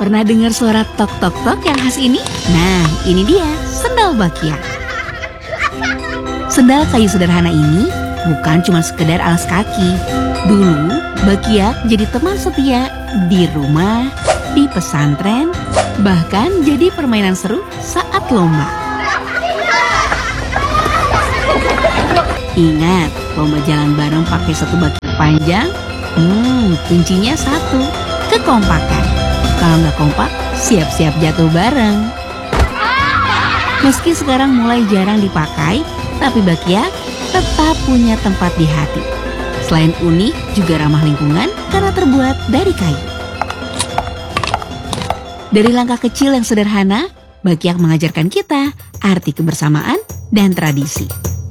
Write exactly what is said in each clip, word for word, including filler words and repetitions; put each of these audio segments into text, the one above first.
Pernah dengar suara tok tok tok yang khas ini? Nah, ini dia, sendal Bakyak. Sendal kayu sederhana ini bukan cuma sekedar alas kaki. Dulu, Bakyak jadi teman setia di rumah, di pesantren, bahkan jadi permainan seru saat lomba. Ingat, lomba jalan bareng pakai satu Bakyak panjang? Hmm, kuncinya satu, kekompakan. Kalau nggak kompak, siap-siap jatuh bareng. Meski sekarang mulai jarang dipakai, tapi Bakyak tetap punya tempat di hati. Selain unik, juga ramah lingkungan karena terbuat dari kayu. Dari langkah kecil yang sederhana, Bakyak mengajarkan kita arti kebersamaan dan tradisi.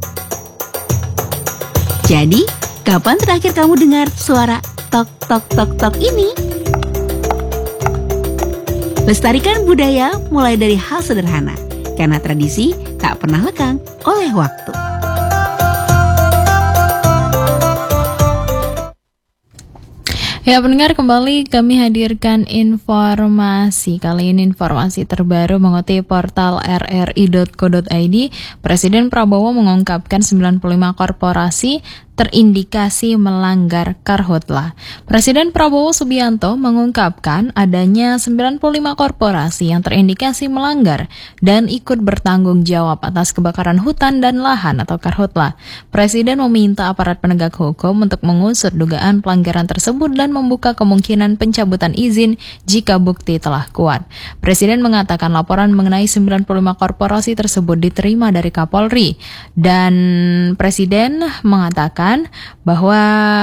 Jadi, kapan terakhir kamu dengar suara tok tok tok tok ini? Lestarikan budaya mulai dari hal sederhana, karena tradisi tak pernah lekang oleh waktu. Ya, pendengar, kembali kami hadirkan informasi. Kali ini informasi terbaru mengutip portal r r i dot co dot i d. Presiden Prabowo mengungkapkan sembilan puluh lima korporasi terindikasi melanggar Karhutla. Presiden Prabowo Subianto mengungkapkan adanya sembilan puluh lima korporasi yang terindikasi melanggar dan ikut bertanggung jawab atas kebakaran hutan dan lahan atau Karhutla. Presiden meminta aparat penegak hukum untuk mengusut dugaan pelanggaran tersebut dan membuka kemungkinan pencabutan izin jika bukti telah kuat. Presiden mengatakan laporan mengenai sembilan puluh lima korporasi tersebut diterima dari Kapolri, dan Presiden mengatakan bahwa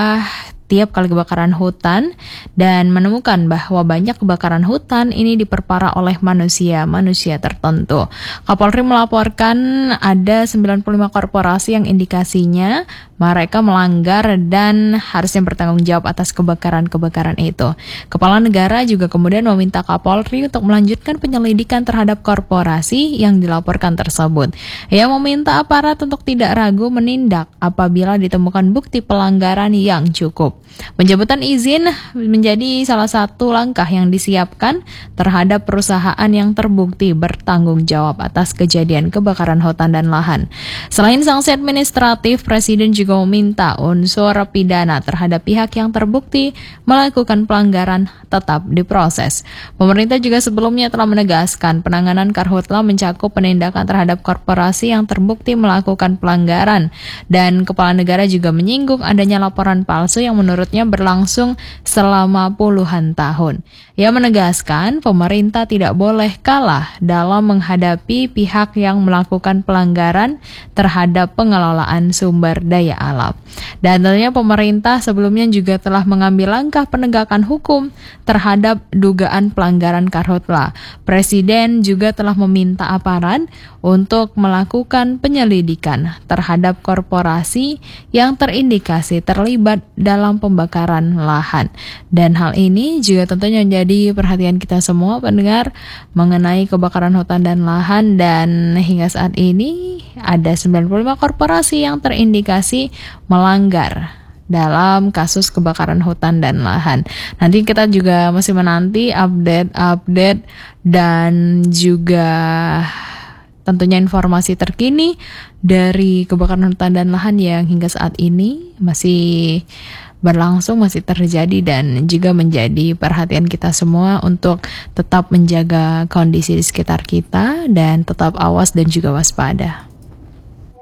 tiap kali kebakaran hutan dan menemukan bahwa banyak kebakaran hutan ini diperparah oleh manusia-manusia tertentu. Kapolri melaporkan ada sembilan puluh lima korporasi yang indikasinya mereka melanggar dan harusnya bertanggung jawab atas kebakaran-kebakaran itu. Kepala negara juga kemudian meminta Kapolri untuk melanjutkan penyelidikan terhadap korporasi yang dilaporkan tersebut. Ia meminta aparat untuk tidak ragu menindak apabila ditemukan bukti pelanggaran yang cukup. Pencabutan izin menjadi salah satu langkah yang disiapkan terhadap perusahaan yang terbukti bertanggung jawab atas kejadian kebakaran hutan dan lahan. Selain sanksi administratif, Presiden juga meminta unsur pidana terhadap pihak yang terbukti melakukan pelanggaran tetap diproses. Pemerintah juga sebelumnya telah menegaskan penanganan Karhutla mencakup penindakan terhadap korporasi yang terbukti melakukan pelanggaran, dan Kepala Negara juga menyinggung adanya laporan palsu yang menurutnya berlangsung selama puluhan tahun. Ia menegaskan pemerintah tidak boleh kalah dalam menghadapi pihak yang melakukan pelanggaran terhadap pengelolaan sumber daya alam. Dan tentunya pemerintah sebelumnya juga telah mengambil langkah penegakan hukum terhadap dugaan pelanggaran Karhutla. Presiden juga telah meminta aparat untuk melakukan penyelidikan terhadap korporasi yang terindikasi terlibat dalam pembakaran lahan. Dan hal ini juga tentunya menjadi perhatian kita semua pendengar mengenai kebakaran hutan dan lahan, dan hingga saat ini ada sembilan puluh lima korporasi yang terindikasi melanggar dalam kasus kebakaran hutan dan lahan. Nanti kita juga masih menanti update-update dan juga tentunya informasi terkini dari kebakaran hutan dan lahan yang hingga saat ini masih berlangsung, masih terjadi, dan juga menjadi perhatian kita semua untuk tetap menjaga kondisi di sekitar kita dan tetap awas dan juga waspada.